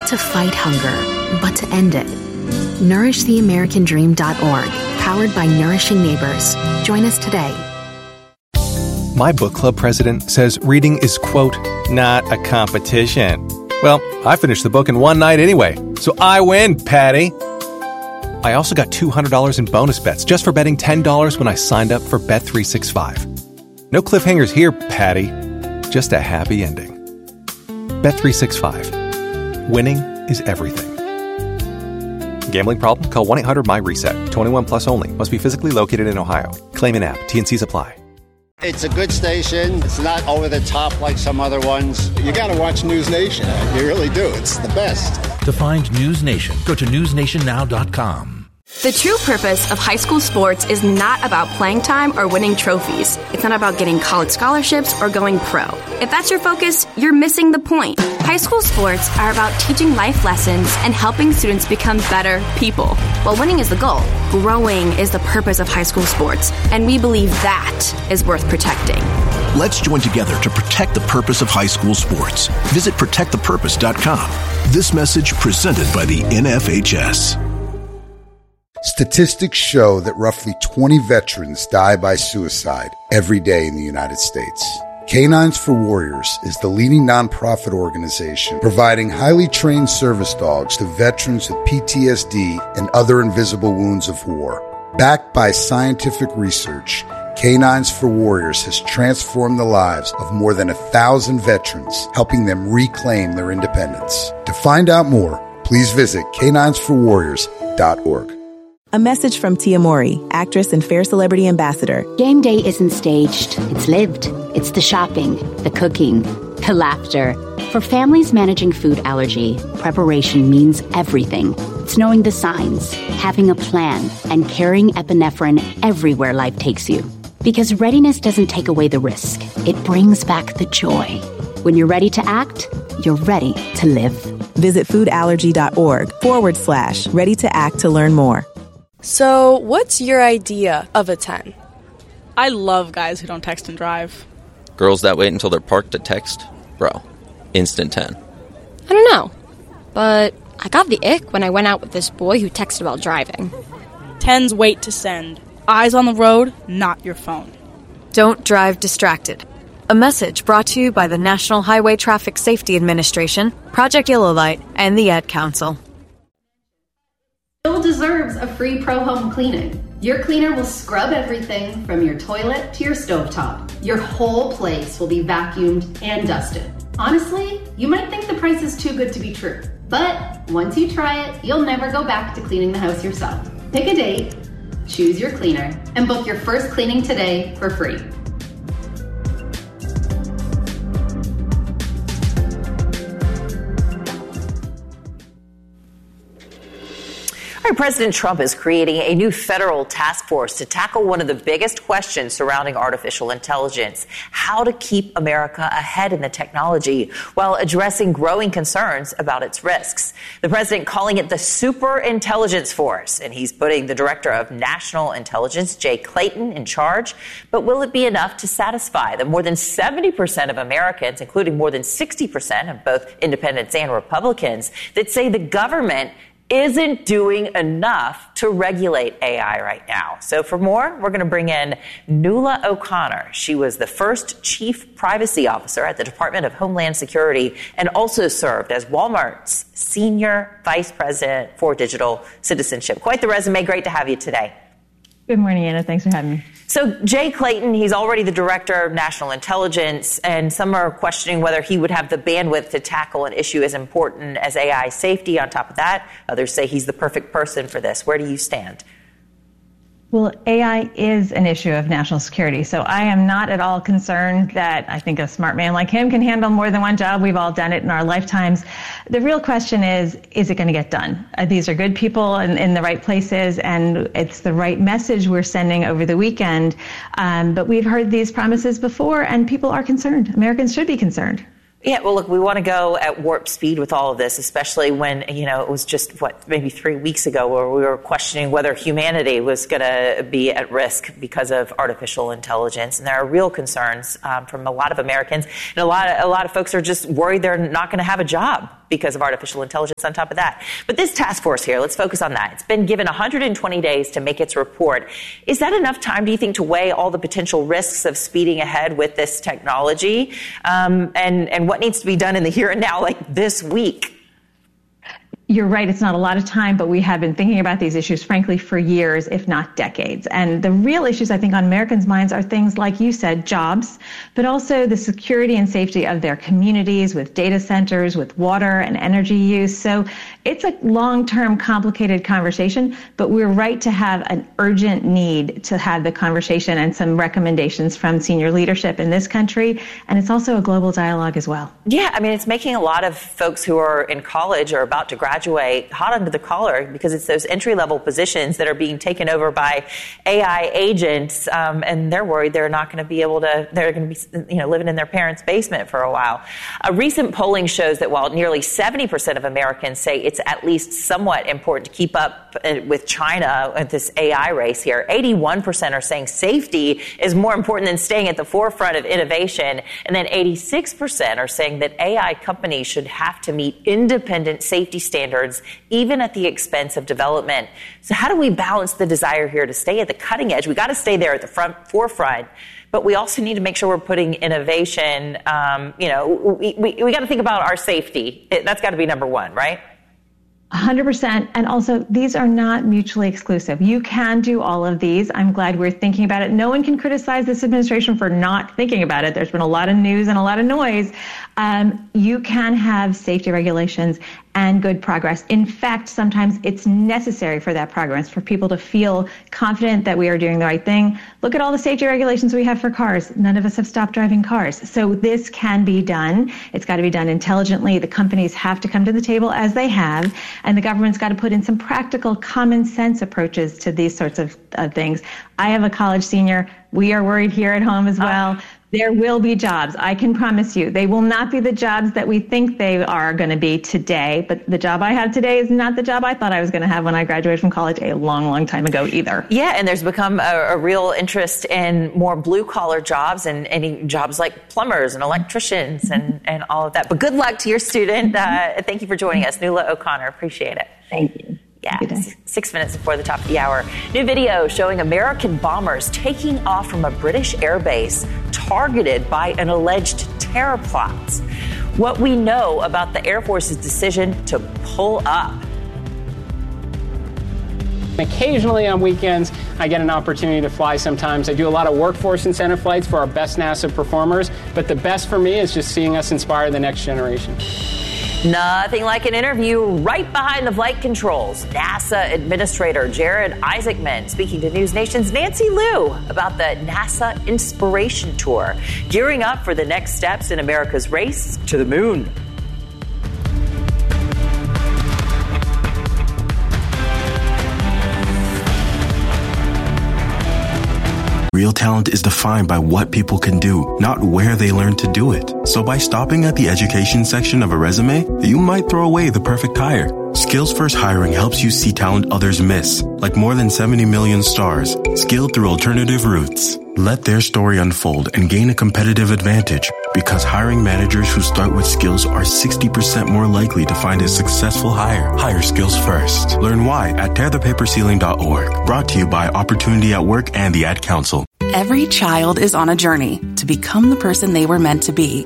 to fight hunger, but to end it. NourishTheAmericanDream.org, powered by Nourishing Neighbors. Join us today. My book club president says reading is, quote, not a competition. Well, I finished the book in one night anyway, so I win, Patty. I also got $200 in bonus bets just for betting $10 when I signed up for Bet365. No cliffhangers here, Patty. Just a happy ending. Bet365. Winning is everything. Gambling problem? Call 1-800-MY-RESET. 21 plus only. Must be physically located in Ohio. Claim in app. T&Cs apply. It's a good station. It's not over the top like some other ones. You got to watch News Nation. You really do. It's the best. To find News Nation, go to newsnationnow.com. The true purpose of high school sports is not about playing time or winning trophies. It's not about getting college scholarships or going pro. If that's your focus, you're missing the point. High school sports are about teaching life lessons and helping students become better people. While winning is the goal, growing is the purpose of high school sports, and we believe that is worth protecting. Let's join together to protect the purpose of high school sports. Visit protectthepurpose.com. This message presented by the NFHS. Statistics show that roughly 20 veterans die by suicide every day in the United States. Canines for Warriors is the leading nonprofit organization providing highly trained service dogs to veterans with PTSD and other invisible wounds of war. Backed by scientific research, Canines for Warriors has transformed the lives of more than 1,000 veterans, helping them reclaim their independence. To find out more, please visit caninesforwarriors.org. A message from Tia Mowry, actress and Fair Celebrity Ambassador. Game day isn't staged. It's lived. It's the shopping, the cooking, the laughter. For families managing food allergy, preparation means everything. It's knowing the signs, having a plan, and carrying epinephrine everywhere life takes you. Because readiness doesn't take away the risk. It brings back the joy. When you're ready to act, you're ready to live. Visit foodallergy.org/ready to act to learn more. So, what's your idea of a 10? I love guys who don't text and drive. Girls that wait until they're parked to text? Bro, instant 10. I don't know, but I got the ick when I went out with this boy who texted while driving. 10s wait to send. Eyes on the road, not your phone. Don't drive distracted. A message brought to you by the National Highway Traffic Safety Administration, Project Yellow Light, and the Ad Council. Bill deserves a free Pro Home cleaning. Your cleaner will scrub everything from your toilet to your stovetop. Your whole place will be vacuumed and dusted. Honestly, you might think the price is too good to be true, but once you try it, you'll never go back to cleaning the house yourself. Pick a date, choose your cleaner, and book your first cleaning today for free. President Trump is creating a new federal task force to tackle one of the biggest questions surrounding artificial intelligence: how to keep America ahead in the technology while addressing growing concerns about its risks. The president calling it the Super Intelligence Force, and he's putting the director of national intelligence, Jay Clayton, in charge. But will it be enough to satisfy the more than 70% of Americans, including more than 60% of both independents and Republicans, that say the government isn't doing enough to regulate AI right now? So for more, we're going to bring in Nuala O'Connor. She was the first chief privacy officer at the Department of Homeland Security and also served as Walmart's senior vice president for digital citizenship. Quite the resume. Great to have you today. Good morning, Anna. Thanks for having me. So Jay Clayton, he's already the director of national intelligence, and some are questioning whether he would have the bandwidth to tackle an issue as important as AI safety. On top of that, others say he's the perfect person for this. Where do you stand? Well, AI is an issue of national security, so I am not at all concerned that I think a smart man like him can handle more than one job. We've all done it in our lifetimes. The real question is it going to get done? These are good people in the right places, and it's the right message we're sending over the weekend. But we've heard these promises before, and people are concerned. Americans should be concerned. Yeah, well, look, we want to go at warp speed with all of this, especially when, it was just, maybe 3 weeks ago where we were questioning whether humanity was going to be at risk because of artificial intelligence. And there are real concerns from a lot of Americans. And a lot of folks are just worried they're not going to have a job because of artificial intelligence on top of that. But this task force here, let's focus on that. It's been given 120 days to make its report. Is that enough time, do you think, to weigh all the potential risks of speeding ahead with this technology? And what needs to be done in the here and now, like this week? You're right. It's not a lot of time, but we have been thinking about these issues, frankly, for years, if not decades. And the real issues, I think, on Americans' minds are things like you said, jobs, but also the security and safety of their communities with data centers, with water and energy use. So it's a long-term, complicated conversation, but we're right to have an urgent need to have the conversation and some recommendations from senior leadership in this country. And it's also a global dialogue as well. Yeah, I mean, it's making a lot of folks who are in college or about to graduate hot under the collar because it's those entry-level positions that are being taken over by AI agents, and they're worried they're not going to be able to, they're going to be living in their parents' basement for a while. A recent polling shows that while nearly 70% of Americans say it's at least somewhat important to keep up with China with this AI race here, 81% are saying safety is more important than staying at the forefront of innovation, and then 86% are saying that AI companies should have to meet independent safety standards even at the expense of development. So how do we balance the desire here to stay at the cutting edge? We got to stay there at the forefront, but we also need to make sure we're putting innovation, we got to think about our safety. That's got to be number one, right? 100%. And also, these are not mutually exclusive. You can do all of these. I'm glad we're thinking about it. No one can criticize this administration for not thinking about it. There's been a lot of news and a lot of noise. You can have safety regulations and good progress. In fact, sometimes it's necessary for that progress, for people to feel confident that we are doing the right thing. Look at all the safety regulations we have for cars. None of us have stopped driving cars. So this can be done. It's got to be done intelligently. The companies have to come to the table as they have, and the government's got to put in some practical, common sense approaches to these sorts of things. I have a college senior. We are worried here at home as well. There will be jobs. I can promise you. They will not be the jobs that we think they are going to be today. But the job I have today is not the job I thought I was going to have when I graduated from college a long, long time ago either. Yeah, and there's become a real interest in more blue-collar jobs and any jobs like plumbers and electricians and all of that. But good luck to your student. Thank you for joining us, Nuala O'Connor. Appreciate it. Thank you. Yeah, 6 minutes before the top of the hour. New video showing American bombers taking off from a British airbase targeted by an alleged terror plot. What we know about the Air Force's decision to pull up. Occasionally on weekends, I get an opportunity to fly sometimes. I do a lot of workforce incentive flights for our best NASA performers, but the best for me is just seeing us inspire the next generation. Nothing like an interview right behind the flight controls. NASA Administrator Jared Isaacman speaking to News Nation's Nancy Liu about the NASA Inspiration Tour, gearing up for the next steps in America's race to the moon. Real talent is defined by what people can do, not where they learn to do it. So by stopping at the education section of a resume, you might throw away the perfect hire. Skills First Hiring helps you see talent others miss, like more than 70 million stars, skilled through alternative routes. Let their story unfold and gain a competitive advantage, because hiring managers who start with skills are 60% more likely to find a successful hire. Hire skills first. Learn why at tearthepaperceiling.org. Brought to you by Opportunity at Work and the Ad Council. Every child is on a journey to become the person they were meant to be.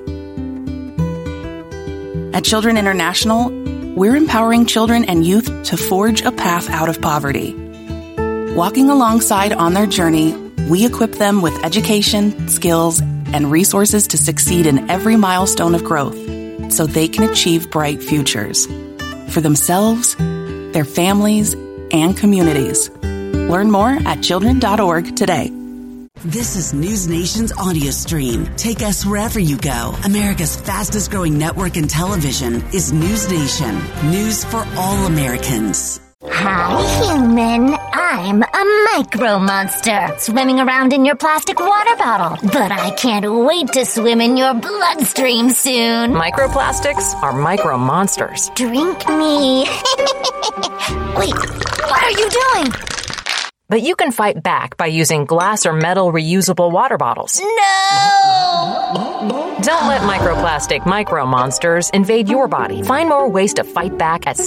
At Children International, we're empowering children and youth to forge a path out of poverty. Walking alongside on their journey, we equip them with education, skills, and resources to succeed in every milestone of growth so they can achieve bright futures for themselves, their families, and communities. Learn more at children.org today. This is News Nation's audio stream. Take us wherever you go. America's fastest growing network in television is News Nation. News for all Americans. Hi, human. I'm a micro monster, swimming around in your plastic water bottle. But I can't wait to swim in your bloodstream soon. Microplastics are micro monsters. Drink me. Wait, what are you doing? But you can fight back by using glass or metal reusable water bottles. No! Don't let microplastic micro monsters invade your body. Find more ways to fight back at